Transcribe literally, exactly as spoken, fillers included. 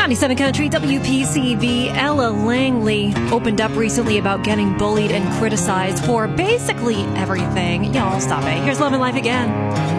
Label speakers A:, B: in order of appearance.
A: ninety-seven Country, W P C V. Ella Langley opened up recently about getting bullied and criticized for basically everything. Y'all, stop it. Here's Love and Life again.